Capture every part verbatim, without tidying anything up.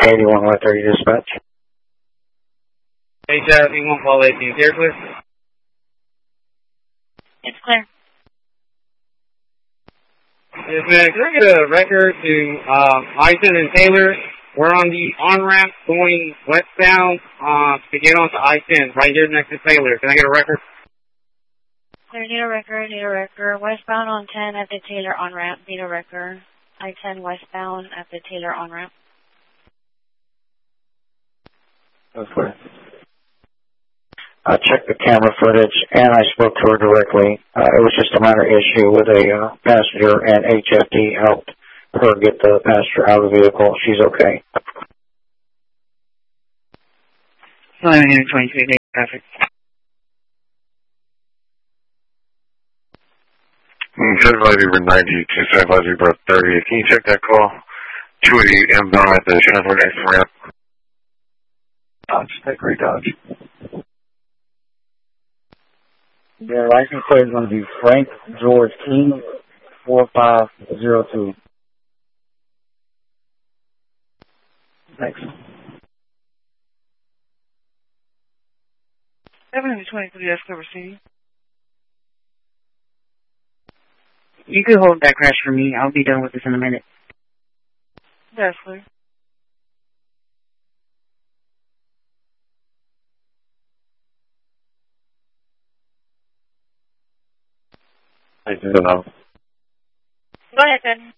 eighty-one one thirty dispatch. Hey, seven one call eighteen, clear, please? It's clear. Yes, ma'am. Can I get a record to uh, Ison and Taylor? We're on the on-ramp going westbound uh, to get onto I ten, right here next to Taylor. Can I get a record? Clear, need a record, need a record. Westbound on ten at the Taylor on-ramp, need a record. I ten westbound at the Taylor on-ramp. That's clear. I checked the camera footage, and I spoke to her directly. Uh, it was just a minor issue with a uh, passenger, and H F D helped her get the passenger out of the vehicle. She's okay. eleven twenty-three, day traffic. Certified Uber ninety to Certified Uber thirty. Can you check that call? two eighty inbound at the Shanford X ramp. Dodge, take great Dodge. Their license plate is going to be Frank George King, four five zero two. Thanks. seven twenty-three, that's cover C. You could hold that crash for me. I'll be done with this in a minute. That's clear. I don't know. Go ahead, then.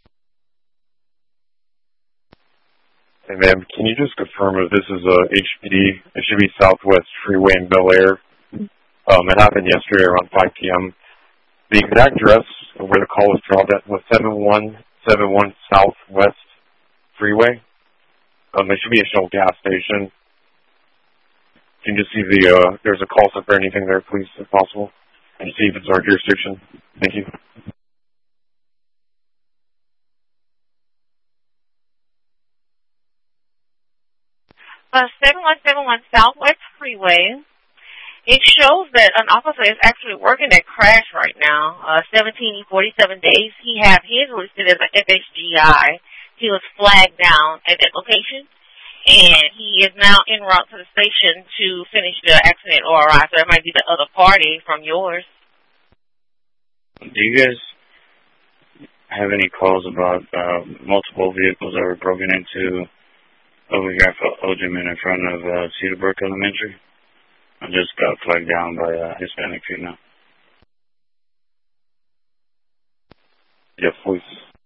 Hey, ma'am, can you just confirm if this is a H P D? It should be Southwest Freeway in Bel Air. Um, it happened yesterday around five P M The exact address of where the call was dropped at was seven one seven one Southwest Freeway. Um, there should be a Shell gas station. Can you just see the, uh, there's a call set for anything there, please, if possible? And see if it's our jurisdiction. Thank you. Uh, seven one seven one Southwest Freeway. It shows that an officer is actually working that crash right now. Uh, seventeen forty-seven days. He have his listed as an F H G I. He was flagged down at that location, and he is now en route to the station to finish the accident O R I. So that might be the other party from yours. Do you guys have any calls about uh, multiple vehicles that were broken into over here at Ojiman in front of uh, Cedarbrook Elementary? I just got flagged down by a Hispanic female. Yes, please.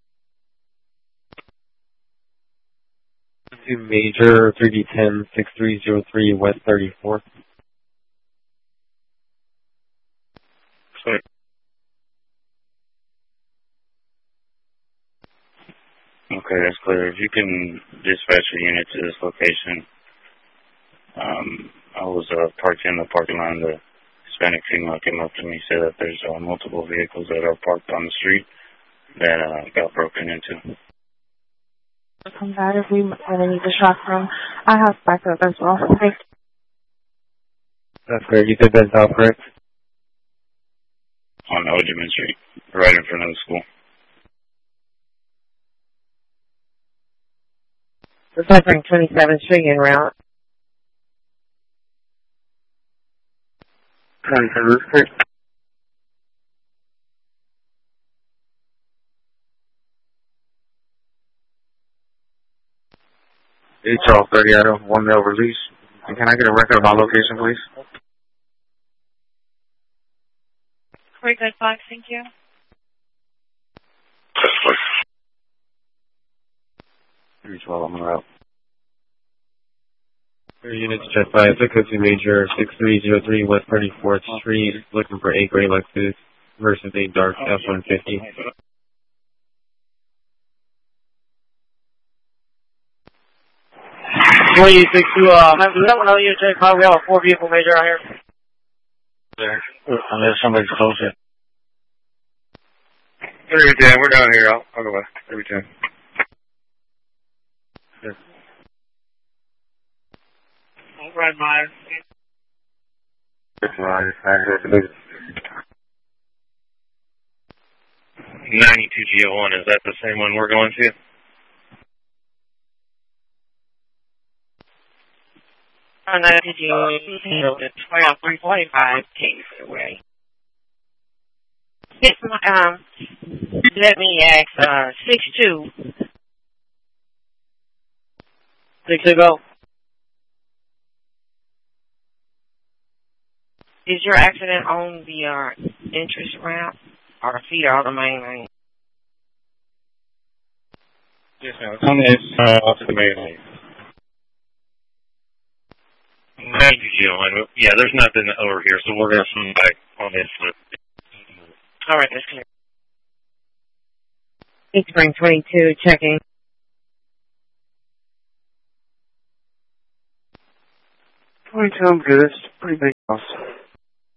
To Major three D ten six three zero three West thirty-fourth. Sorry. Okay, that's clear. If you can dispatch a unit to this location, um, I was uh, parked in the parking lot, and the Hispanic female came up to me and said that there's uh, multiple vehicles that are parked on the street that uh, got broken into. Come back if we really need the shop room. I have backup as well. Thank you. That's great. You said that's out, correct? On Ojiman Street, right in front of the school. Suffering twenty-seventh Street en route. twenty-seventh Street. H R thirty out of one mail release. And can I get a record of my location, please? Very good, Fox. Thank you. Yes, please. three twelve, I'm route. Units checked by Frequency Major six three zero three West thirty-fourth Street, looking for a gray Lexus versus a dark F one fifty. twenty-six to, uh, let me know you check how we have a four vehicle major out here. There. Unless somebody's closer. thirty ten, we're down here. I'll, I'll go back. thirty ten. All right, Myers. ninety-two G O one, is that the same one we're going to? Oh, no, did you handle the twelve three forty-five Kingsway? Six, um, let me ask, uh, six two. Six to go. Is your accident on the, uh, entrance ramp or feeder on the main lane? Yes, ma'am. It's on this, uh, off the main lane. Yeah, there's nothing over here, so we're going to swing back on this. All right, that's clear. East Spring twenty-two, checking. twenty-two, I'm good. It's pretty big house.